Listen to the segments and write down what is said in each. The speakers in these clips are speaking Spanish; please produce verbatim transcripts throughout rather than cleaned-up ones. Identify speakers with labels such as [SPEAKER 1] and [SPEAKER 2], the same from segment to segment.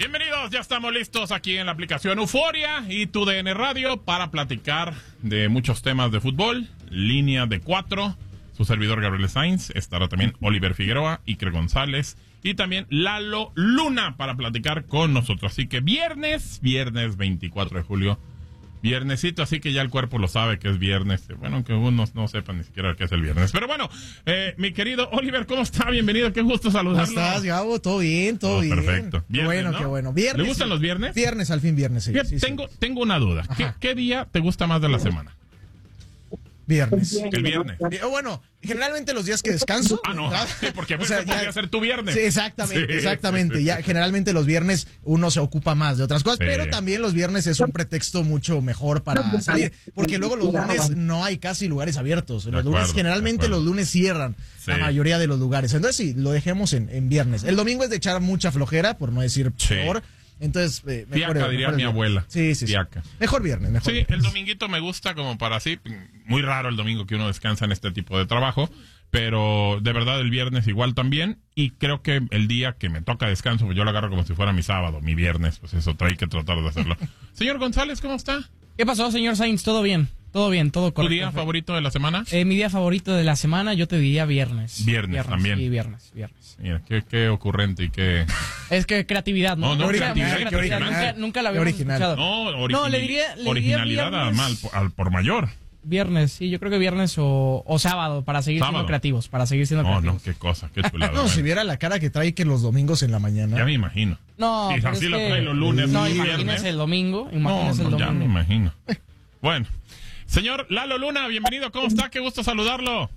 [SPEAKER 1] Bienvenidos, ya estamos listos aquí en la aplicación Euforia y tu D N Radio para platicar de muchos temas de fútbol, línea de cuatro, su servidor Gabriel Sainz, estará también Oliver Figueroa, Iker González y también Lalo Luna para platicar con nosotros. Así que viernes, viernes veinticuatro de julio, viernesito, así que ya el cuerpo lo sabe que es viernes. Bueno, aunque unos no sepan ni siquiera qué es el viernes. Pero bueno, eh, mi querido Oliver, ¿cómo está? Bienvenido, qué gusto saludarlo.
[SPEAKER 2] ¿Cómo estás, Gabo? ¿Todo bien? ¿Todo oh, bien?
[SPEAKER 1] Perfecto.
[SPEAKER 2] Viernes, qué bueno,
[SPEAKER 1] ¿no?
[SPEAKER 2] qué bueno. Viernes.
[SPEAKER 1] ¿Le gustan
[SPEAKER 2] sí.
[SPEAKER 1] los viernes?
[SPEAKER 2] Viernes, al fin viernes, sí.
[SPEAKER 1] Fíjate,
[SPEAKER 2] sí,
[SPEAKER 1] tengo,
[SPEAKER 2] sí.
[SPEAKER 1] tengo una duda. ¿Qué, ¿Qué día te gusta más de la semana?
[SPEAKER 2] Viernes.
[SPEAKER 1] El viernes.
[SPEAKER 2] Eh, bueno, generalmente los días que descanso.
[SPEAKER 1] Ah, no, sí, porque
[SPEAKER 2] o sea, ya,
[SPEAKER 1] podría ser tu viernes.
[SPEAKER 2] Sí, exactamente,
[SPEAKER 1] Sí,
[SPEAKER 2] exactamente.
[SPEAKER 1] sí, sí,
[SPEAKER 2] ya
[SPEAKER 1] sí.
[SPEAKER 2] Generalmente los viernes uno se ocupa más de otras cosas,
[SPEAKER 1] Sí.
[SPEAKER 2] pero también los viernes es un pretexto mucho mejor para salir, porque luego los lunes no hay casi lugares abiertos. Los
[SPEAKER 1] De
[SPEAKER 2] lunes,
[SPEAKER 1] acuerdo,
[SPEAKER 2] generalmente
[SPEAKER 1] de acuerdo.
[SPEAKER 2] los lunes cierran
[SPEAKER 1] Sí.
[SPEAKER 2] la mayoría de los lugares. Entonces sí, lo dejemos en, en viernes. El domingo es de echar mucha flojera, por no decir
[SPEAKER 1] Sí.
[SPEAKER 2] peor. Entonces, eh, mejor,
[SPEAKER 1] Fiaca, diría
[SPEAKER 2] mejor
[SPEAKER 1] mi
[SPEAKER 2] el-
[SPEAKER 1] abuela.
[SPEAKER 2] Sí, sí, sí.
[SPEAKER 1] Fiaca.
[SPEAKER 2] Mejor viernes, mejor
[SPEAKER 1] Sí,
[SPEAKER 2] viernes.
[SPEAKER 1] el dominguito me gusta como para así, muy raro el domingo que uno descansa en este tipo de trabajo, pero de verdad el viernes igual también, y creo que el día que me toca descanso, pues yo lo agarro como si fuera mi sábado, mi viernes, pues eso, trae que tratar de hacerlo. Señor González, ¿cómo está?
[SPEAKER 3] ¿Qué pasó, señor Sainz? ¿Todo bien? Todo bien, todo
[SPEAKER 1] ¿Tu
[SPEAKER 3] correcto.
[SPEAKER 1] día favorito de la semana?
[SPEAKER 3] Eh, mi día favorito de la semana, yo te diría viernes.
[SPEAKER 1] Viernes también.
[SPEAKER 3] Sí, viernes, viernes.
[SPEAKER 1] Mira, qué, qué ocurrente y qué...
[SPEAKER 3] Es que creatividad, ¿no?
[SPEAKER 1] No, no,
[SPEAKER 3] Nunca-
[SPEAKER 1] creatividad,
[SPEAKER 3] nunca-
[SPEAKER 1] qué original.
[SPEAKER 3] Nunca, nunca la
[SPEAKER 2] Qué
[SPEAKER 3] habíamos
[SPEAKER 2] original.
[SPEAKER 3] escuchado.
[SPEAKER 1] No, origini-
[SPEAKER 3] No, le diría- le diría
[SPEAKER 1] originalidad
[SPEAKER 3] viernes.
[SPEAKER 1] al, al por mayor.
[SPEAKER 3] Viernes, sí, yo creo que viernes o, o sábado, para seguir
[SPEAKER 1] Sábado.
[SPEAKER 3] siendo creativos, para seguir siendo
[SPEAKER 1] No,
[SPEAKER 3] creativos.
[SPEAKER 1] no, qué cosa, qué chulada.
[SPEAKER 2] No,
[SPEAKER 1] bueno.
[SPEAKER 2] si viera la cara que trae que los domingos en la mañana.
[SPEAKER 1] Ya me imagino.
[SPEAKER 3] No,
[SPEAKER 1] Sí,
[SPEAKER 3] pero
[SPEAKER 1] así
[SPEAKER 3] es
[SPEAKER 1] lo
[SPEAKER 3] que-
[SPEAKER 1] trae los lunes
[SPEAKER 3] No,
[SPEAKER 1] y
[SPEAKER 3] imagínese
[SPEAKER 1] viernes.
[SPEAKER 3] el domingo,
[SPEAKER 1] No,
[SPEAKER 3] imagínese
[SPEAKER 1] no,
[SPEAKER 3] el
[SPEAKER 1] ya me
[SPEAKER 3] domingo.
[SPEAKER 1] imagino. Bueno, señor Lalo Luna, bienvenido, ¿cómo está? Qué gusto saludarlo.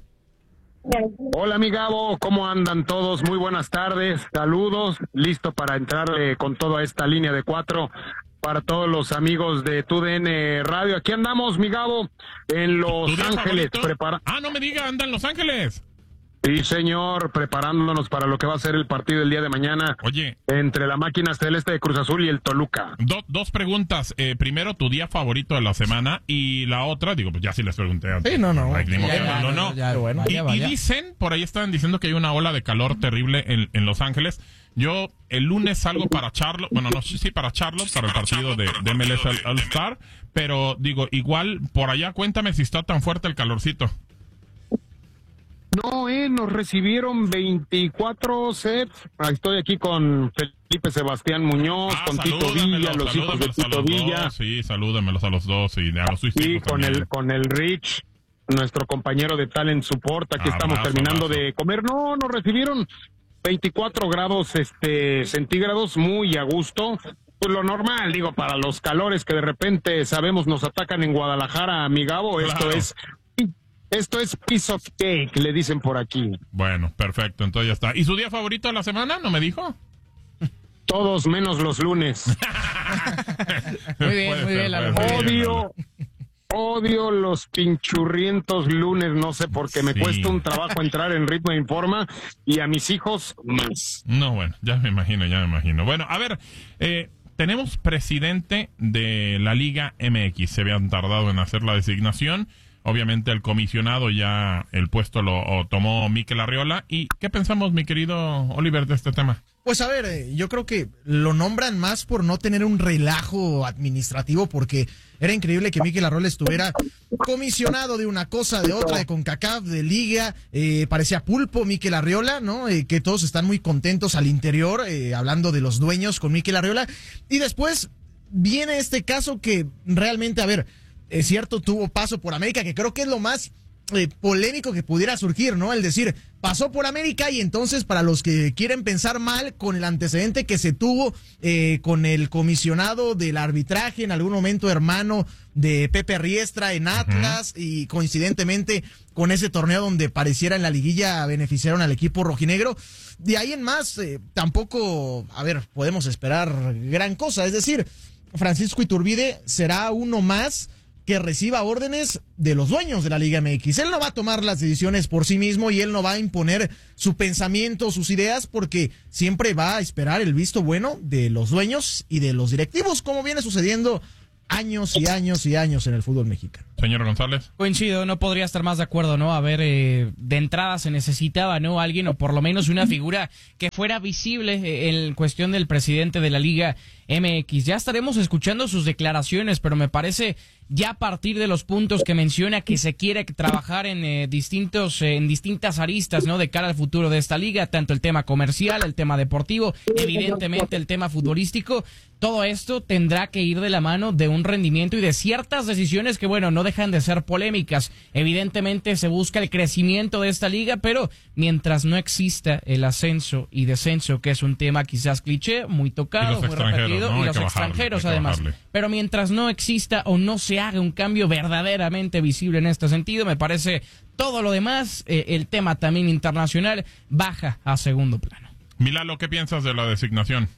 [SPEAKER 4] Hola, mi Gabo, ¿cómo andan todos? Muy buenas tardes, saludos, listo para entrarle con toda esta línea de cuatro para todos los amigos de Tu D N Radio. Aquí andamos, mi Gabo, en Los
[SPEAKER 1] ¿Tu día
[SPEAKER 4] Ángeles,
[SPEAKER 1] favorito?
[SPEAKER 4] prepara.
[SPEAKER 1] Ah, no me diga, anda en Los Ángeles.
[SPEAKER 4] Sí, señor, preparándonos para lo que va a ser el partido el día de mañana
[SPEAKER 1] Oye,
[SPEAKER 4] entre la máquina celeste de Cruz Azul y el Toluca.
[SPEAKER 1] do- dos preguntas. Eh, primero, tu día favorito de la semana, y la otra, digo, pues ya sí les pregunté antes.
[SPEAKER 2] Sí, no, no.
[SPEAKER 1] Ay, ni modo
[SPEAKER 3] Ya,
[SPEAKER 1] que
[SPEAKER 3] ya,
[SPEAKER 1] no, no.
[SPEAKER 3] ya,
[SPEAKER 2] Qué bueno.
[SPEAKER 1] Y,
[SPEAKER 3] vaya,
[SPEAKER 1] y
[SPEAKER 3] vaya.
[SPEAKER 1] dicen, por ahí estaban diciendo que hay una ola de calor terrible en, en Los Ángeles. Yo el lunes salgo para Charlotte, bueno, no sé si para Charlotte, para el partido de, de M L S All- All-Star, pero digo, igual por allá, cuéntame si está tan fuerte el calorcito.
[SPEAKER 4] No, eh, nos recibieron veinticuatro sets. Estoy aquí con Felipe Sebastián Muñoz,
[SPEAKER 1] Ah,
[SPEAKER 4] con Tito
[SPEAKER 1] salúdamelos,
[SPEAKER 4] Villa, los hijos de
[SPEAKER 1] salúdamelos a
[SPEAKER 4] Tito
[SPEAKER 1] los
[SPEAKER 4] Villa.
[SPEAKER 1] dos, sí, salúdamelos a los dos y a los sus
[SPEAKER 4] Sí,
[SPEAKER 1] hijos
[SPEAKER 4] con
[SPEAKER 1] también.
[SPEAKER 4] el, con el Rich, nuestro compañero de Talent Support. Aquí
[SPEAKER 1] Abrazo,
[SPEAKER 4] estamos terminando
[SPEAKER 1] abrazo.
[SPEAKER 4] de comer. No, nos recibieron veinticuatro grados este, centígrados, muy a gusto. Pues lo normal, digo, para los calores que de repente sabemos nos atacan en Guadalajara, mi Gabo, esto
[SPEAKER 1] Claro.
[SPEAKER 4] es... Esto es piece of cake, le dicen por aquí.
[SPEAKER 1] Bueno, perfecto, entonces ya está. ¿Y su día favorito de la semana? ¿No me dijo?
[SPEAKER 4] Todos menos los lunes.
[SPEAKER 3] Muy bien,
[SPEAKER 1] Puede
[SPEAKER 3] muy
[SPEAKER 1] ser,
[SPEAKER 3] bien, Lalo.
[SPEAKER 1] puede ser.
[SPEAKER 4] Odio, odio los pinchurrientos lunes, no sé, porque me
[SPEAKER 1] Sí.
[SPEAKER 4] cuesta un trabajo entrar en ritmo y forma, y a mis hijos más.
[SPEAKER 1] No, bueno, ya me imagino, ya me imagino. Bueno, a ver, eh, tenemos presidente de la Liga M X. Se habían tardado en hacer la designación. Obviamente el comisionado ya el puesto lo o tomó Mikel Arriola. ¿Y qué pensamos, mi querido Oliver, de este tema?
[SPEAKER 2] Pues a ver, eh, yo creo que lo nombran más por no tener un relajo administrativo, porque era increíble que Mikel Arriola estuviera comisionado de una cosa, de otra, de CONCACAF, de Liga, eh, parecía pulpo Mikel Arriola, ¿no? Eh, que todos están muy contentos al interior, eh, hablando de los dueños con Mikel Arriola. Y después viene este caso que realmente, a ver, es cierto, tuvo paso por América, que creo que es lo más eh, polémico que pudiera surgir, ¿no? El decir, pasó por América, y entonces para los que quieren pensar mal con el antecedente que se tuvo eh, con el comisionado del arbitraje, en algún momento hermano de Pepe Riestra en Atlas, uh-huh. y coincidentemente con ese torneo donde pareciera en la liguilla beneficiaron al equipo rojinegro, de ahí en más eh, tampoco, a ver, podemos esperar gran cosa, es decir, Francisco Iturbide será uno más que reciba órdenes de los dueños de la Liga M X. Él no va a tomar las decisiones por sí mismo y él no va a imponer su pensamiento, sus ideas, porque siempre va a esperar el visto bueno de los dueños y de los directivos, como viene sucediendo años y años y años en el fútbol mexicano.
[SPEAKER 1] Señor González.
[SPEAKER 3] Coincido, no podría estar más de acuerdo, ¿no? A ver, eh, de entrada se necesitaba, ¿no? Alguien o por lo menos una figura que fuera visible eh, en cuestión del presidente de la Liga M X. Ya estaremos escuchando sus declaraciones, pero me parece ya a partir de los puntos que menciona que se quiere trabajar en eh, distintos eh, en distintas aristas, ¿no? De cara al futuro de esta liga, tanto el tema comercial, el tema deportivo, evidentemente el tema futbolístico. Todo esto tendrá que ir de la mano de un rendimiento y de ciertas decisiones que, bueno, no dejan de ser polémicas. Evidentemente se busca el crecimiento de esta liga, pero mientras no exista el ascenso y descenso, que es un tema quizás cliché, muy tocado, muy repetido,
[SPEAKER 1] ¿no?
[SPEAKER 3] y los extranjeros además. Pero mientras no exista o no se haga un cambio verdaderamente visible en este sentido, me parece todo lo demás, eh, el tema también internacional, baja a segundo plano.
[SPEAKER 1] Milalo, ¿qué piensas de la designación?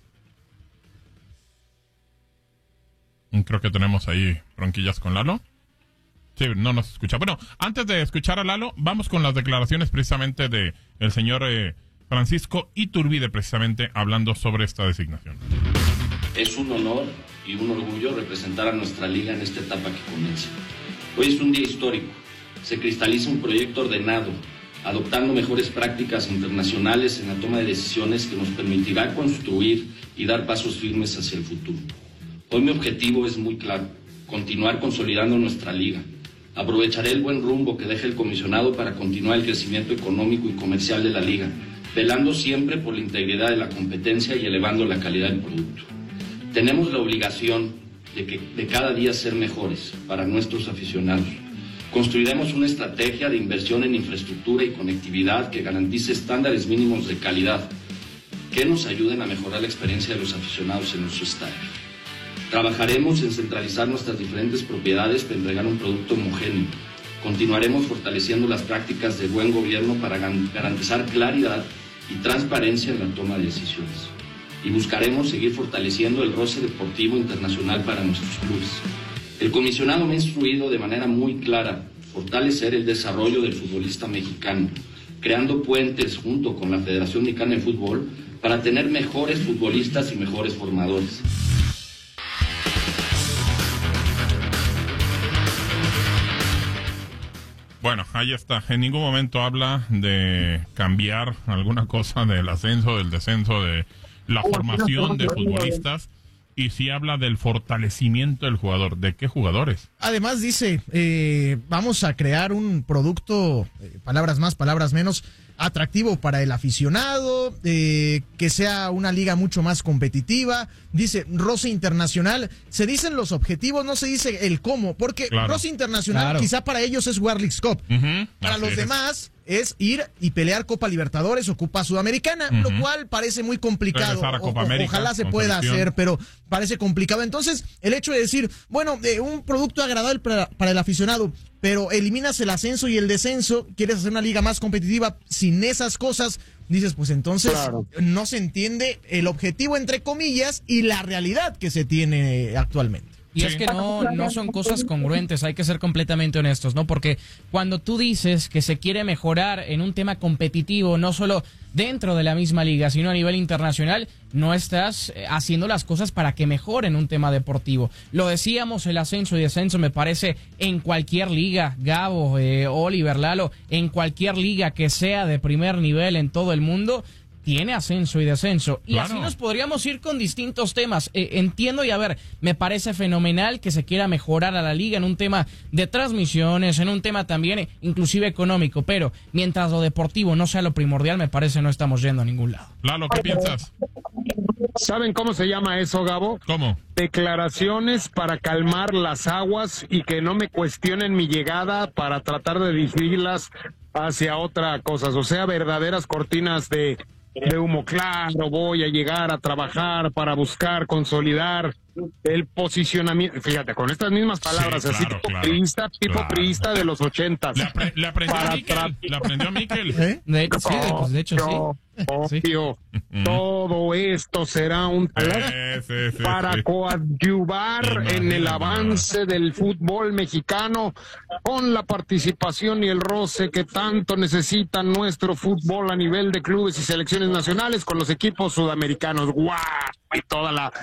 [SPEAKER 1] Creo que tenemos ahí bronquillas con Lalo. Sí, no nos escucha. Bueno, antes de escuchar a Lalo, vamos con las declaraciones precisamente de el señor eh, Francisco Iturbide, precisamente hablando sobre esta designación.
[SPEAKER 5] Es un honor y un orgullo representar a nuestra liga en esta etapa que comienza. Hoy es un día histórico. Se cristaliza un proyecto ordenado, adoptando mejores prácticas internacionales en la toma de decisiones que nos permitirá construir y dar pasos firmes hacia el futuro. Hoy mi objetivo es muy claro, continuar consolidando nuestra liga. Aprovecharé el buen rumbo que deja el comisionado para continuar el crecimiento económico y comercial de la liga, velando siempre por la integridad de la competencia y elevando la calidad del producto. Tenemos la obligación de, que, de cada día ser mejores para nuestros aficionados. Construiremos una estrategia de inversión en infraestructura y conectividad que garantice estándares mínimos de calidad que nos ayuden a mejorar la experiencia de los aficionados en nuestro estadio. Trabajaremos en centralizar nuestras diferentes propiedades para entregar un producto homogéneo. Continuaremos fortaleciendo las prácticas de buen gobierno para garantizar claridad y transparencia en la toma de decisiones. Y buscaremos seguir fortaleciendo el roce deportivo internacional para nuestros clubes. El comisionado me ha instruido de manera muy clara fortalecer el desarrollo del futbolista mexicano, creando puentes junto con la Federación Mexicana de Fútbol para tener mejores futbolistas y mejores formadores.
[SPEAKER 1] Bueno, ahí está. En ningún momento habla de cambiar alguna cosa del ascenso, del descenso, de la formación de futbolistas. Y sí habla del fortalecimiento del jugador. ¿De qué jugadores?
[SPEAKER 2] Además dice, eh, vamos a crear un producto, eh, palabras más, palabras menos, atractivo para el aficionado, eh, que sea una liga mucho más competitiva. Dice roce internacional. Se dicen los objetivos, no se dice el cómo, porque claro. roce internacional claro. quizá para ellos es World League Cup. Uh-huh. Para Así los es. demás es ir y pelear Copa Libertadores o Copa Sudamericana, uh-huh. lo cual parece muy complicado.
[SPEAKER 1] A Copa o, América,
[SPEAKER 2] ojalá se pueda selección. hacer, pero parece complicado. Entonces, el hecho de decir, bueno, eh, un producto agradable para, para el aficionado, pero eliminas el ascenso y el descenso, quieres hacer una liga más competitiva sin esas cosas, dices, pues entonces claro. no se entiende el objetivo, entre comillas, y la realidad que se tiene actualmente.
[SPEAKER 3] Y sí. es que no, no son cosas congruentes, hay que ser completamente honestos, ¿no? Porque cuando tú dices que se quiere mejorar en un tema competitivo, no solo dentro de la misma liga, sino a nivel internacional, no estás haciendo las cosas para que mejoren un tema deportivo. Lo decíamos, el ascenso y descenso me parece en cualquier liga, Gabo, eh, Oliver, Lalo, en cualquier liga que sea de primer nivel en todo el mundo, tiene ascenso y descenso. Y claro. así nos podríamos ir con distintos temas. Eh, entiendo y a ver, me parece fenomenal que se quiera mejorar a la liga en un tema de transmisiones, en un tema también eh, inclusive económico, pero mientras lo deportivo no sea lo primordial, me parece no estamos yendo a ningún lado.
[SPEAKER 1] Lalo, ¿qué piensas?
[SPEAKER 4] ¿Saben cómo se llama eso, Gabo?
[SPEAKER 1] ¿Cómo?
[SPEAKER 4] Declaraciones para calmar las aguas y que no me cuestionen mi llegada para tratar de dirigirlas hacia otra cosa, o sea, verdaderas cortinas de de humo claro. Voy a llegar a trabajar para buscar consolidar el posicionamiento, fíjate, con estas mismas palabras, sí, así claro, tipo claro, priista, tipo claro. priista de los ochentas.
[SPEAKER 1] Le, apre le aprendió a Miquel, le aprendió a Miquel.
[SPEAKER 3] ¿Eh? De hecho, sí, de, pues de hecho
[SPEAKER 4] yo,
[SPEAKER 3] sí.
[SPEAKER 4] Obvio, sí. Todo esto será un
[SPEAKER 1] eh, sí, sí,
[SPEAKER 4] para
[SPEAKER 1] sí.
[SPEAKER 4] coadyuvar sí, en el avance del fútbol mexicano con la participación y el roce que tanto necesita nuestro fútbol a nivel de clubes y selecciones nacionales con los equipos sudamericanos. ¡Guau! Y toda la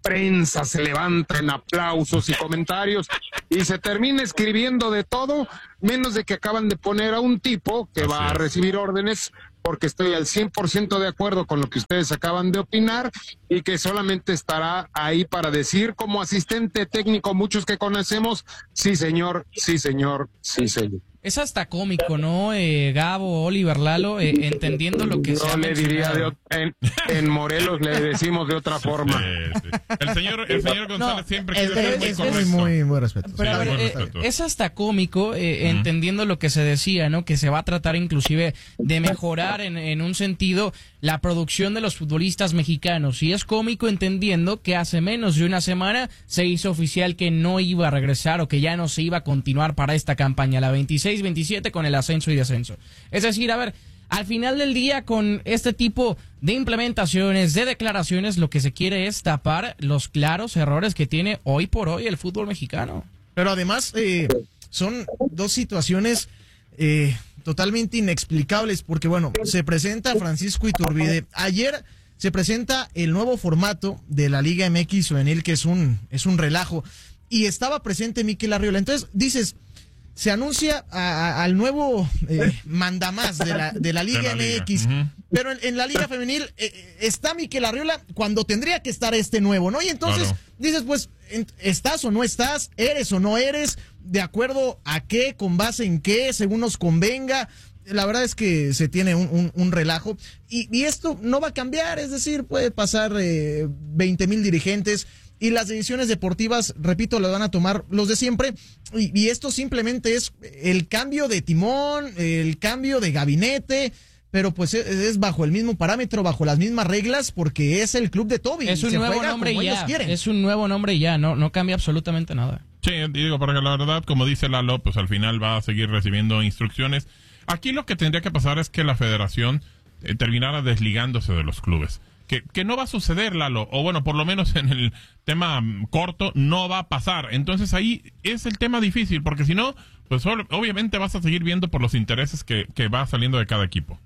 [SPEAKER 4] prensa se levanta en aplausos y comentarios y se termina escribiendo de todo, menos de que acaban de poner a un tipo que
[SPEAKER 1] Así
[SPEAKER 4] va a
[SPEAKER 1] es.
[SPEAKER 4] recibir órdenes, porque estoy al cien por ciento de acuerdo con lo que ustedes acaban de opinar, y que solamente estará ahí para decir como asistente técnico, muchos que conocemos, sí señor, sí señor, sí señor.
[SPEAKER 3] Es hasta cómico, ¿no, eh, Gabo, Oliver, Lalo, eh, entendiendo lo que se
[SPEAKER 4] No
[SPEAKER 3] ha
[SPEAKER 4] le diría de,
[SPEAKER 3] mencionado?
[SPEAKER 4] ot- en, en Morelos le decimos de otra forma.
[SPEAKER 1] Sí, sí. El señor, el señor González
[SPEAKER 3] No,
[SPEAKER 1] siempre
[SPEAKER 2] Es,
[SPEAKER 1] quiere ser muy
[SPEAKER 2] es muy,
[SPEAKER 1] correcto.
[SPEAKER 2] muy, muy respeto.
[SPEAKER 3] Pero,
[SPEAKER 1] Sí,
[SPEAKER 3] a ver,
[SPEAKER 1] muy
[SPEAKER 3] eh,
[SPEAKER 1] respetuoso.
[SPEAKER 3] es hasta cómico, eh, entendiendo lo que se decía, ¿no? Que se va a tratar inclusive de mejorar en, en un sentido la producción de los futbolistas mexicanos. Y es cómico entendiendo que hace menos de una semana se hizo oficial que no iba a regresar o que ya no se iba a continuar para esta campaña, la veintiséis veintisiete, con el ascenso y descenso. Es decir, a ver, al final del día, con este tipo de implementaciones, de declaraciones, lo que se quiere es tapar los claros errores que tiene hoy por hoy el fútbol mexicano.
[SPEAKER 2] Pero además eh, son dos situaciones eh, totalmente inexplicables porque, bueno, se presenta Francisco Iturbide. Ayer se presenta el nuevo formato de la Liga M X Juvenil, que es un, es un relajo, y estaba presente Mikel Arriola. Entonces dices, se anuncia a, a, al nuevo eh, mandamás de la, de la Liga
[SPEAKER 1] De la
[SPEAKER 2] M X,
[SPEAKER 1] Liga. Ujú.
[SPEAKER 2] pero en, en la Liga Femenil eh, está Mikel Arriola cuando tendría que estar este nuevo, ¿no? Y entonces
[SPEAKER 1] Claro.
[SPEAKER 2] dices, pues, en- ¿estás o no estás? ¿Eres o no eres? ¿De acuerdo a qué? ¿Con base en qué? Según nos convenga. La verdad es que se tiene un, un, un relajo y, y esto no va a cambiar, es decir, puede pasar eh, veinte mil dirigentes y las decisiones deportivas, repito, las van a tomar los de siempre y, y esto simplemente es el cambio de timón, el cambio de gabinete, pero pues es, es bajo el mismo parámetro, bajo las mismas reglas, porque es el club de Toby.
[SPEAKER 3] Es
[SPEAKER 2] y
[SPEAKER 3] un
[SPEAKER 2] se
[SPEAKER 3] nuevo
[SPEAKER 2] juega
[SPEAKER 3] nombre
[SPEAKER 2] como
[SPEAKER 3] y
[SPEAKER 2] ellos
[SPEAKER 3] ya.
[SPEAKER 2] quieren.
[SPEAKER 3] Es un nuevo nombre y ya. No, no cambia absolutamente nada.
[SPEAKER 1] Sí, digo, porque la verdad, como dice Lalo, pues al final va a seguir recibiendo instrucciones. Aquí lo que tendría que pasar es que la federación eh, terminara desligándose de los clubes. Que, que no va a suceder, Lalo, o bueno, por lo menos en el tema mm, corto, no va a pasar. Entonces ahí es el tema difícil, porque si no, pues ob- obviamente vas a seguir viendo por los intereses que, que va saliendo de cada equipo.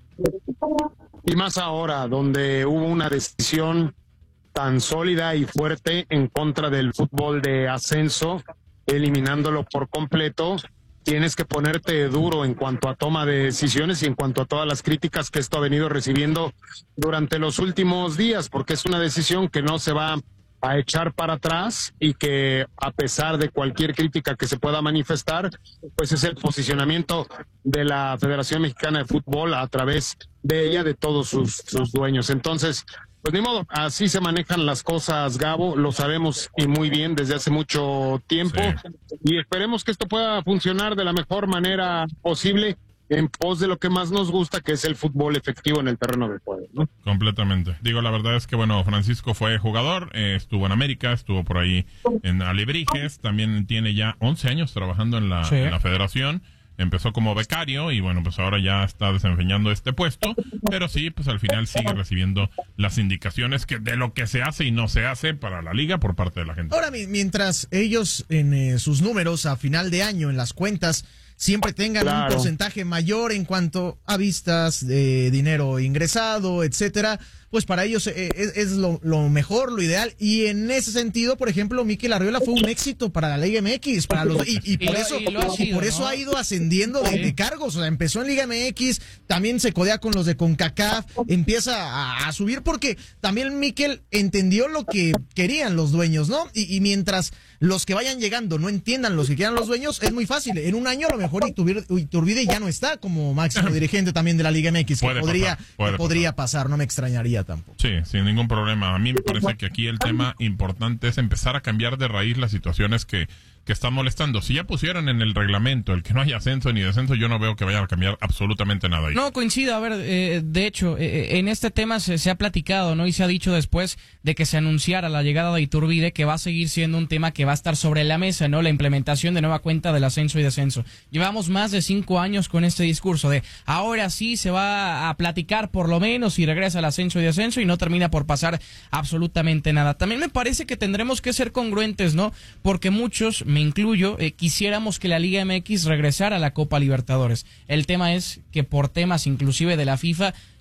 [SPEAKER 4] Y más ahora, donde hubo una decisión tan sólida y fuerte en contra del fútbol de ascenso, eliminándolo por completo, tienes que ponerte duro en cuanto a toma de decisiones y en cuanto a todas las críticas que esto ha venido recibiendo durante los últimos días, porque es una decisión que no se va a echar para atrás y que, a pesar de cualquier crítica que se pueda manifestar, pues es el posicionamiento de la Federación Mexicana de Fútbol a través de ella, de todos sus, sus dueños. Entonces, pues ni modo, así se manejan las cosas, Gabo, lo sabemos y muy bien desde hace mucho tiempo,
[SPEAKER 1] Sí.
[SPEAKER 4] y esperemos que esto pueda funcionar de la mejor manera posible en pos de lo que más nos gusta, que es el fútbol efectivo en el terreno de juego, ¿no?
[SPEAKER 1] Completamente. Digo, la verdad es que, bueno, Francisco fue jugador, eh, estuvo en América, estuvo por ahí en Alebrijes, también tiene ya once años trabajando en la,
[SPEAKER 3] Sí.
[SPEAKER 1] en la federación. Empezó como becario y bueno, pues ahora ya está desempeñando este puesto, pero sí, pues al final sigue recibiendo las indicaciones que de lo que se hace y no se hace para la liga por parte de la gente.
[SPEAKER 2] Ahora, mi- mientras ellos en eh, sus números a final de año, en las cuentas, siempre tengan un
[SPEAKER 4] Claro.
[SPEAKER 2] porcentaje mayor en cuanto a vistas, de dinero ingresado, etcétera, pues para ellos eh, es, es lo, lo mejor, lo ideal. Y en ese sentido, por ejemplo, Mikel Arriola fue un éxito para la Liga M X, para los y, y
[SPEAKER 3] Y
[SPEAKER 2] por
[SPEAKER 3] lo-
[SPEAKER 2] eso,
[SPEAKER 3] y lo ha
[SPEAKER 2] y
[SPEAKER 3] sido,
[SPEAKER 2] por eso
[SPEAKER 3] ¿no?
[SPEAKER 2] ha ido ascendiendo de, de cargos. O sea, empezó en Liga M X, también se codea con los de CONCACAF, empieza a, a subir porque también Mikel entendió lo que querían los dueños, ¿no? Y, y mientras los que vayan llegando no entiendan los que quieran los dueños, es muy fácil. En un año a lo mejor Iturbide, Iturbide ya no está como máximo dirigente también de la Liga M X, que
[SPEAKER 1] Puede
[SPEAKER 2] podría,
[SPEAKER 1] pasar, puede
[SPEAKER 2] que podría pasar, no me extrañaría tampoco.
[SPEAKER 1] Sí, sin ningún problema. A mí me parece que aquí el tema importante es empezar a cambiar de raíz las situaciones que, que están molestando. Si ya pusieran en el reglamento el que no haya ascenso ni descenso, yo no veo que vayan a cambiar absolutamente nada ahí.
[SPEAKER 3] No, coincido. A ver, eh, de hecho, eh, en este tema se, se ha platicado, ¿no? Y se ha dicho después de que se anunciara la llegada de Iturbide que va a seguir siendo un tema que va a estar sobre la mesa, ¿no? La implementación de nueva cuenta del ascenso y descenso. Llevamos más de cinco años con este discurso de ahora sí se va a platicar por lo menos y regresa el ascenso y descenso y no termina por pasar absolutamente nada. También me parece que tendremos que ser congruentes, ¿no? Porque muchos, me incluyo, eh, quisiéramos que la Liga M X regresara a la Copa Libertadores. El tema es que por temas inclusive de la FIFA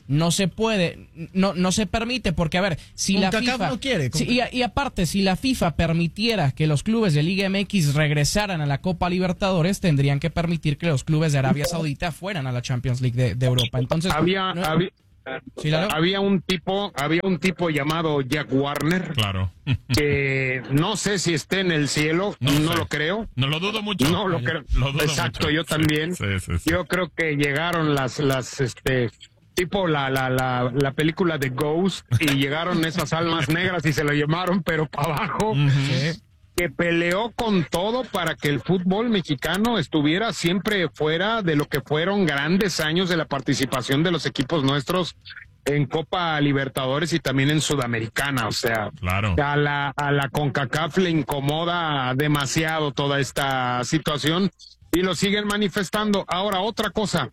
[SPEAKER 3] no se puede, no no se permite, porque a ver, si la
[SPEAKER 2] CONCACAF
[SPEAKER 3] FIFA
[SPEAKER 2] no quiere,
[SPEAKER 3] si, y, y aparte, si la FIFA permitiera que los clubes de Liga M X regresaran a la Copa Libertadores, tendrían que permitir que los clubes de Arabia Saudita fueran a la Champions League de, de Europa. Entonces,
[SPEAKER 4] había,
[SPEAKER 3] no,
[SPEAKER 4] había,
[SPEAKER 3] ¿sí,
[SPEAKER 4] había un tipo, había un tipo llamado Jack Warner,
[SPEAKER 1] Claro.
[SPEAKER 4] que no sé si esté en el cielo,
[SPEAKER 1] No
[SPEAKER 4] no,
[SPEAKER 1] sé.
[SPEAKER 4] lo creo.
[SPEAKER 1] No lo dudo mucho.
[SPEAKER 4] No lo creo.
[SPEAKER 1] Lo dudo
[SPEAKER 4] Exacto,
[SPEAKER 1] mucho.
[SPEAKER 4] yo también.
[SPEAKER 1] Sí, sí, sí.
[SPEAKER 4] Yo creo que llegaron las, las, este, tipo la, la, la, la película de Ghost, y llegaron esas almas negras y se lo llamaron, pero para abajo.
[SPEAKER 1] Ujú.
[SPEAKER 4] Que peleó con todo para que el fútbol mexicano estuviera siempre fuera de lo que fueron grandes años de la participación de los equipos nuestros en Copa Libertadores y también en Sudamericana. O sea,
[SPEAKER 1] Claro.
[SPEAKER 4] a la, a la CONCACAF le incomoda demasiado toda esta situación y lo siguen manifestando. Ahora, otra cosa,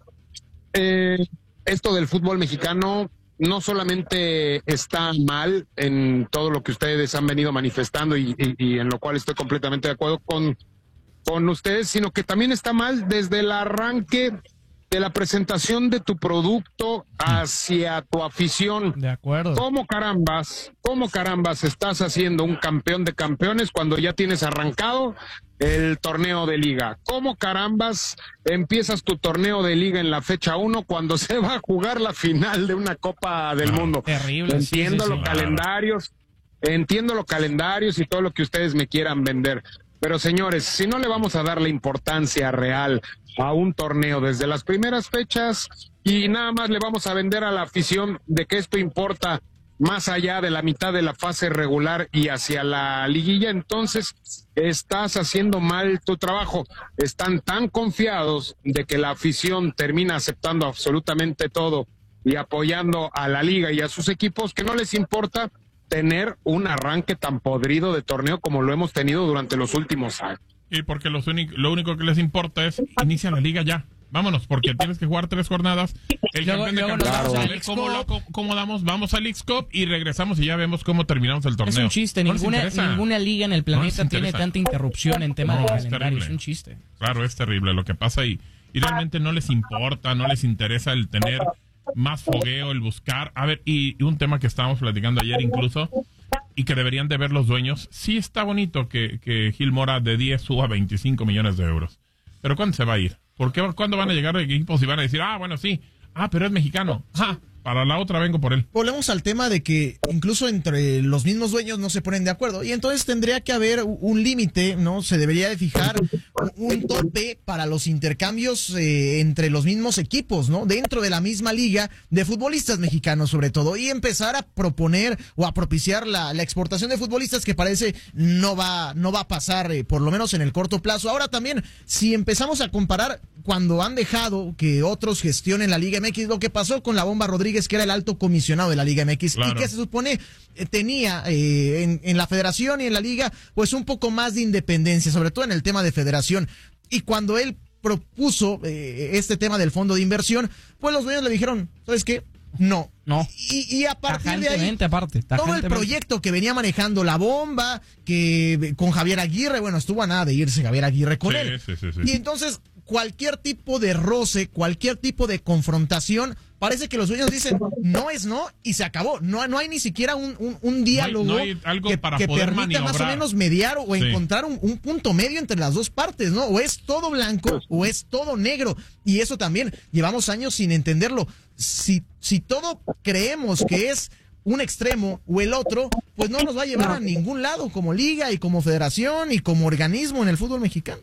[SPEAKER 4] eh, esto del fútbol mexicano no solamente está mal en todo lo que ustedes han venido manifestando y, y, y en lo cual estoy completamente de acuerdo con, con ustedes, sino que también está mal desde el arranque de la presentación de tu producto hacia tu afición.
[SPEAKER 3] de acuerdo.
[SPEAKER 4] ¿Cómo carambas, cómo carambas estás haciendo un campeón de campeones cuando ya tienes arrancado el torneo de liga? ¿Cómo carambas empiezas tu torneo de liga en la fecha uno cuando se va a jugar la final de una Copa del
[SPEAKER 1] Claro.
[SPEAKER 4] Mundo?
[SPEAKER 3] Terrible, sí,
[SPEAKER 4] Entiendo
[SPEAKER 3] sí, sí.
[SPEAKER 4] los calendarios, entiendo los calendarios y todo lo que ustedes me quieran vender. Pero señores, si no le vamos a dar la importancia real a un torneo desde las primeras fechas y nada más le vamos a vender a la afición de que esto importa más allá de la mitad de la fase regular y hacia la liguilla, entonces estás haciendo mal tu trabajo. Están tan confiados de que la afición termina aceptando absolutamente todo y apoyando a la liga y a sus equipos que no les importa tener un arranque tan podrido de torneo como lo hemos tenido durante los últimos años.
[SPEAKER 1] Y porque los únic- lo único que les importa es inicia la liga ya. Vámonos, porque tienes que jugar tres jornadas. El
[SPEAKER 3] Luego-
[SPEAKER 1] campeón de
[SPEAKER 3] luego
[SPEAKER 1] campeones,
[SPEAKER 3] nos vamos
[SPEAKER 1] a
[SPEAKER 3] al
[SPEAKER 1] ver
[SPEAKER 3] Leagues
[SPEAKER 1] cómo,
[SPEAKER 3] Cup.
[SPEAKER 1] lo- cómo- cómo damos, vamos al Leagues Cup y regresamos y ya vemos cómo terminamos el torneo.
[SPEAKER 3] Es un chiste,
[SPEAKER 1] No les
[SPEAKER 3] ninguna,
[SPEAKER 1] interesa.
[SPEAKER 3] ninguna liga en el
[SPEAKER 1] No les
[SPEAKER 3] planeta tiene
[SPEAKER 1] interesa.
[SPEAKER 3] tanta interrupción en tema
[SPEAKER 1] No,
[SPEAKER 3] de
[SPEAKER 1] es
[SPEAKER 3] calendario,
[SPEAKER 1] terrible.
[SPEAKER 3] es un chiste.
[SPEAKER 1] Claro, es terrible lo que pasa y, y realmente no les importa, no les interesa el tener más fogueo, el buscar. A ver, y, y un tema que estábamos platicando ayer incluso, y que deberían de ver los dueños, sí está bonito que, que Gil Mora de diez suba veinticinco millones de euros. Pero ¿cuándo se va a ir? ¿Por qué, ¿Cuándo van a llegar equipos y van a decir, ah, bueno, sí, ah, pero es mexicano, ah, para la otra vengo por él?
[SPEAKER 2] Volvemos al tema de que incluso entre los mismos dueños no se ponen de acuerdo y entonces tendría que haber un límite, ¿no? Se debería de fijar un tope para los intercambios eh, entre los mismos equipos, ¿no? Dentro de la misma liga de futbolistas mexicanos sobre todo y empezar a proponer o a propiciar la, la exportación de futbolistas que parece no va, no va a pasar eh, por lo menos en el corto plazo. Ahora también, si empezamos a comparar cuando han dejado que otros gestionen la Liga M X, lo que pasó con la Bomba Rodríguez, que era el alto comisionado de la Liga M X,
[SPEAKER 1] Claro.
[SPEAKER 2] y que se supone eh, tenía eh, en, en la federación y en la liga, pues un poco más de independencia, sobre todo en el tema de federación. Y cuando él propuso eh, este tema del fondo de inversión, pues los dueños le dijeron, ¿sabes qué? No.
[SPEAKER 3] No.
[SPEAKER 2] Y, y a partir de ahí,
[SPEAKER 3] Tajantemente, aparte.
[SPEAKER 2] todo el
[SPEAKER 3] tajantemente.
[SPEAKER 2] proyecto que venía manejando la Bomba, que con Javier Aguirre, bueno, estuvo a nada de irse Javier Aguirre con
[SPEAKER 1] Sí,
[SPEAKER 2] él.
[SPEAKER 1] sí, sí, sí.
[SPEAKER 2] Y entonces, cualquier tipo de roce, cualquier tipo de confrontación, parece que los dueños dicen, no es no, y se acabó. No, no hay ni siquiera un, un, un diálogo
[SPEAKER 1] no hay algo
[SPEAKER 2] que,
[SPEAKER 1] para
[SPEAKER 2] que
[SPEAKER 1] poder
[SPEAKER 2] permita más o
[SPEAKER 1] maniobrar.
[SPEAKER 2] menos mediar o
[SPEAKER 1] Sí.
[SPEAKER 2] encontrar un, un punto medio entre las dos partes, ¿no? O es todo blanco o es todo negro. Y eso también, llevamos años sin entenderlo. Si, si todo creemos que es un extremo o el otro, pues no nos va a llevar a ningún lado como liga y como federación y como organismo en el fútbol mexicano.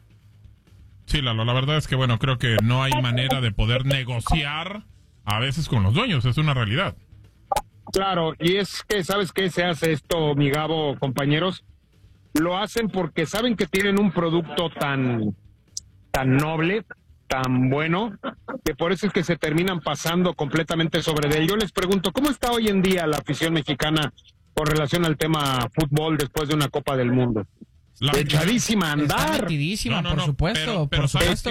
[SPEAKER 1] Sí, Lalo, la verdad es que, bueno, creo que no hay manera de poder negociar a veces con los dueños, es una realidad.
[SPEAKER 4] Claro, y es que, ¿sabes qué se hace esto, mi Gabo, compañeros? Lo hacen porque saben que tienen un producto tan, tan noble, tan bueno, que por eso es que se terminan pasando completamente sobre de él. Yo les pregunto, ¿cómo está hoy en día la afición mexicana con relación al tema fútbol después de una Copa del Mundo?
[SPEAKER 1] La-
[SPEAKER 4] Echadísima a
[SPEAKER 3] Está
[SPEAKER 4] andar.
[SPEAKER 3] metidísima,
[SPEAKER 1] No, no,
[SPEAKER 3] por
[SPEAKER 1] no,
[SPEAKER 3] supuesto,
[SPEAKER 1] pero- pero
[SPEAKER 3] por
[SPEAKER 1] ¿sabes
[SPEAKER 3] supuesto.
[SPEAKER 1] qué?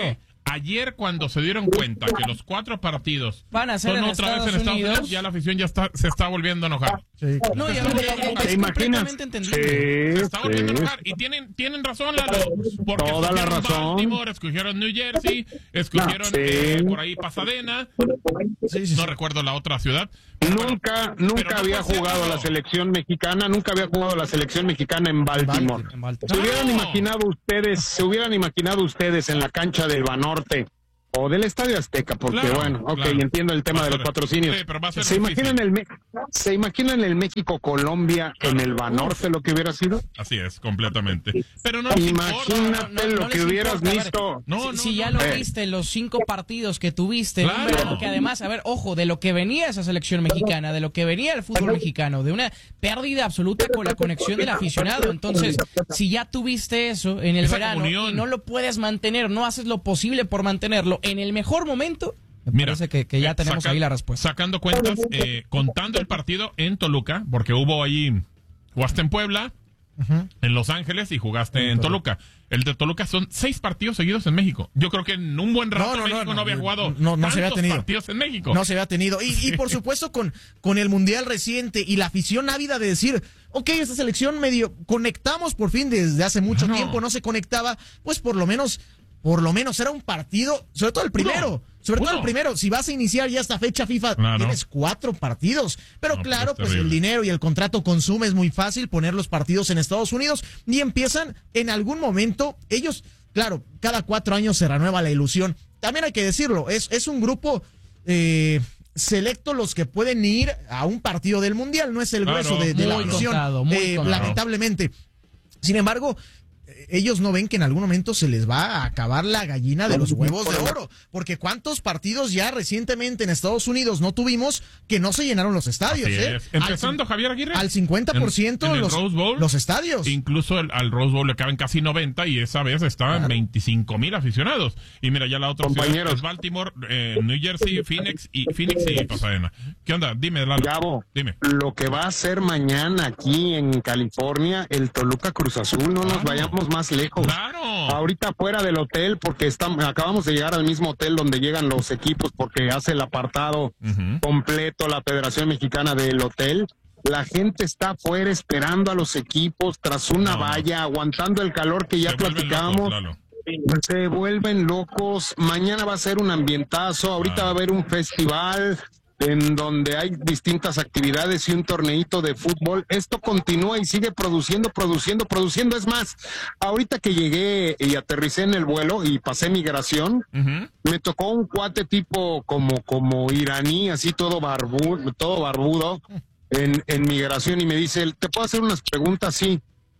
[SPEAKER 1] Ayer, cuando se dieron cuenta que los cuatro partidos
[SPEAKER 3] van a ser
[SPEAKER 1] son
[SPEAKER 3] en
[SPEAKER 1] otra
[SPEAKER 3] Estados
[SPEAKER 1] vez en Estados Unidos,
[SPEAKER 3] Unidos,
[SPEAKER 1] ya la afición ya está, se está volviendo a enojar.
[SPEAKER 2] Sí, claro.
[SPEAKER 3] No, ya,
[SPEAKER 1] Se está
[SPEAKER 3] ya,
[SPEAKER 1] volviendo a
[SPEAKER 3] ya,
[SPEAKER 1] enojar.
[SPEAKER 3] es
[SPEAKER 4] ¿Te imaginas?
[SPEAKER 3] completamente entendible.
[SPEAKER 1] Se
[SPEAKER 4] Sí,
[SPEAKER 1] está volviendo a
[SPEAKER 4] sí.
[SPEAKER 1] enojar. Y tienen, tienen razón, Lalo. Porque
[SPEAKER 4] Toda la
[SPEAKER 1] escogieron
[SPEAKER 4] razón.
[SPEAKER 1] Baltimore, escogieron New Jersey, escogieron
[SPEAKER 4] No, sí.
[SPEAKER 1] eh, por ahí Pasadena.
[SPEAKER 2] Sí, sí,
[SPEAKER 1] No
[SPEAKER 2] sí.
[SPEAKER 1] recuerdo la otra ciudad.
[SPEAKER 4] Nunca, nunca
[SPEAKER 1] Pero no
[SPEAKER 4] había
[SPEAKER 1] puede ser,
[SPEAKER 4] jugado
[SPEAKER 1] ¿no?
[SPEAKER 4] la selección mexicana, nunca había jugado la selección mexicana en Baltimore.
[SPEAKER 2] En Baltimore.
[SPEAKER 4] Se hubieran
[SPEAKER 1] No.
[SPEAKER 4] imaginado ustedes, se hubieran imaginado ustedes en la cancha del Banorte o del Estadio Azteca, porque
[SPEAKER 1] Claro,
[SPEAKER 4] bueno, ok,
[SPEAKER 1] claro.
[SPEAKER 4] entiendo el tema
[SPEAKER 1] Va a
[SPEAKER 4] de los
[SPEAKER 1] ser-
[SPEAKER 4] patrocinios.
[SPEAKER 1] sí, pero va a ser
[SPEAKER 4] ¿Se
[SPEAKER 1] difícil.
[SPEAKER 4] imaginan el Me- se imaginan el México-Colombia en el Banorte lo que hubiera sido?
[SPEAKER 1] Así es, completamente. Pero no les importa.
[SPEAKER 4] Imagínate
[SPEAKER 3] no, no
[SPEAKER 4] lo
[SPEAKER 3] les
[SPEAKER 4] que hubieras
[SPEAKER 3] importa, a ver.
[SPEAKER 4] visto.
[SPEAKER 1] No,
[SPEAKER 3] si,
[SPEAKER 1] no,
[SPEAKER 3] si
[SPEAKER 1] no,
[SPEAKER 3] ya
[SPEAKER 1] no.
[SPEAKER 3] lo
[SPEAKER 4] Eh.
[SPEAKER 3] viste, los cinco partidos que tuviste, en un
[SPEAKER 1] Claro.
[SPEAKER 3] verano que además, a ver, ojo, de lo que venía esa selección mexicana, de lo que venía el fútbol mexicano, de una pérdida absoluta con la conexión del aficionado. Entonces, si ya tuviste eso en el
[SPEAKER 1] Esa
[SPEAKER 3] verano
[SPEAKER 1] comunión.
[SPEAKER 3] y no lo puedes mantener, no haces lo posible por mantenerlo en el mejor momento, me
[SPEAKER 1] Mira,
[SPEAKER 3] parece que, que ya
[SPEAKER 1] eh,
[SPEAKER 3] tenemos
[SPEAKER 1] saca-
[SPEAKER 3] ahí la respuesta.
[SPEAKER 1] Sacando cuentas, eh, contando el partido en Toluca, porque hubo ahí, jugaste en Puebla,
[SPEAKER 2] Ujú.
[SPEAKER 1] en Los Ángeles y jugaste en Toluca. El de Toluca son seis partidos seguidos en México. Yo creo que en un buen rato
[SPEAKER 2] No, no, no,
[SPEAKER 1] México no,
[SPEAKER 2] no,
[SPEAKER 1] había
[SPEAKER 2] no,
[SPEAKER 1] jugado
[SPEAKER 2] no, no se había
[SPEAKER 1] tantos
[SPEAKER 2] tenido.
[SPEAKER 1] partidos en México.
[SPEAKER 2] No se había tenido. Y, y por supuesto con, con el Mundial reciente y la afición ávida de decir, ok, esta selección medio conectamos por fin desde hace mucho
[SPEAKER 1] Claro.
[SPEAKER 2] tiempo, no se conectaba, pues por lo menos, por lo menos era un partido, sobre todo el primero.
[SPEAKER 1] Uno.
[SPEAKER 2] Sobre todo
[SPEAKER 1] Uno.
[SPEAKER 2] el primero, si vas a iniciar ya esta fecha FIFA,
[SPEAKER 1] Claro.
[SPEAKER 2] tienes cuatro partidos. Pero
[SPEAKER 1] No, pues
[SPEAKER 2] claro,
[SPEAKER 1] es
[SPEAKER 2] pues el
[SPEAKER 1] terrible.
[SPEAKER 2] dinero y el contrato consume, es muy fácil poner los partidos en Estados Unidos y empiezan en algún momento, ellos, claro, cada cuatro años se renueva la ilusión. También hay que decirlo, es, es un grupo eh, selecto los que pueden ir a un partido del Mundial, no es el
[SPEAKER 1] Claro.
[SPEAKER 2] grueso de, de la
[SPEAKER 3] Muy
[SPEAKER 2] afición,
[SPEAKER 3] contado, muy
[SPEAKER 2] eh,
[SPEAKER 3] contado.
[SPEAKER 2] lamentablemente. Sin embargo, eh, ellos no ven que en algún momento se les va a acabar la gallina de los huevos de oro, porque cuántos partidos ya recientemente en Estados Unidos no tuvimos que no se llenaron los estadios,
[SPEAKER 1] Así
[SPEAKER 2] ¿eh?
[SPEAKER 1] es. Empezando,
[SPEAKER 2] al,
[SPEAKER 1] Javier Aguirre.
[SPEAKER 2] al cincuenta por ciento
[SPEAKER 1] en- en el
[SPEAKER 2] los,
[SPEAKER 1] Rose Bowl.
[SPEAKER 2] los estadios.
[SPEAKER 1] Incluso el- al Rose Bowl le caben casi noventa y esa vez estaban
[SPEAKER 2] Claro.
[SPEAKER 1] veinticinco mil aficionados. Y mira, ya la otra ciudad
[SPEAKER 4] Compañeros.
[SPEAKER 1] es Baltimore, eh, New Jersey, Phoenix y Phoenix y Pasadena. ¿Qué onda? Dime, Lalo.
[SPEAKER 4] Gabo,
[SPEAKER 1] Dime.
[SPEAKER 4] lo que va a ser mañana aquí en California, el Toluca Cruz Azul, no nos
[SPEAKER 1] Claro.
[SPEAKER 4] vayamos más lejos.
[SPEAKER 1] Claro.
[SPEAKER 4] Ahorita fuera del hotel, porque estamos, acabamos de llegar al mismo hotel donde llegan los equipos, porque hace el apartado
[SPEAKER 1] Ujú.
[SPEAKER 4] completo la Federación Mexicana del hotel. La gente está afuera esperando a los equipos tras una
[SPEAKER 1] No.
[SPEAKER 4] valla, aguantando el calor que ya
[SPEAKER 1] Se vuelven
[SPEAKER 4] platicamos.
[SPEAKER 1] locos, Lalo.
[SPEAKER 4] Se vuelven locos. Mañana va a ser un ambientazo. Ahorita
[SPEAKER 1] Ah.
[SPEAKER 4] va a haber un festival en donde hay distintas actividades y un torneito de fútbol. Esto continúa y sigue produciendo, produciendo, produciendo. Es más, ahorita que llegué y aterricé en el vuelo y pasé migración,
[SPEAKER 1] Ujú.
[SPEAKER 4] me tocó un cuate tipo como, como iraní, así todo barbudo, todo barbudo en, en migración y me dice, ¿te puedo hacer unas preguntas? Sí.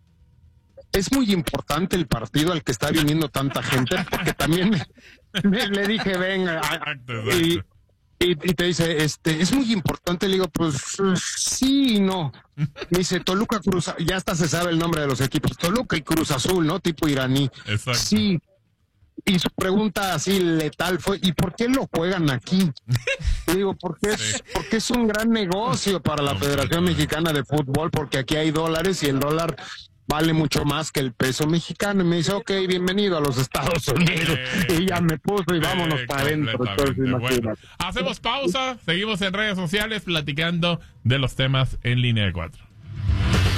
[SPEAKER 4] Es muy importante el partido al que está viniendo tanta gente, porque también me- me- le dije, venga, a-
[SPEAKER 1] Exacto,
[SPEAKER 4] y,
[SPEAKER 1] exacto.
[SPEAKER 4] y, y te dice, este, es muy importante, le digo, pues sí y no. Me dice, Toluca Cruz, ya hasta se sabe el nombre de los equipos, Toluca y Cruz Azul, ¿no? Tipo iraní.
[SPEAKER 1] Exacto.
[SPEAKER 4] Sí. Y su pregunta así letal fue, ¿y por qué lo juegan aquí? Le digo, porque es,
[SPEAKER 1] Sí.
[SPEAKER 4] porque es un gran negocio para la Federación Mexicana de Fútbol, porque aquí hay dólares y el dólar vale mucho más que el peso mexicano. Y me dice, ok, bienvenido a los Estados Unidos.
[SPEAKER 1] Eh,
[SPEAKER 4] y ya me puso y vámonos
[SPEAKER 1] Eh,
[SPEAKER 4] para adentro. Entonces,
[SPEAKER 1] completamente. Bueno,
[SPEAKER 4] imagínate.
[SPEAKER 1] hacemos pausa, seguimos en redes sociales platicando de los temas en línea de cuatro.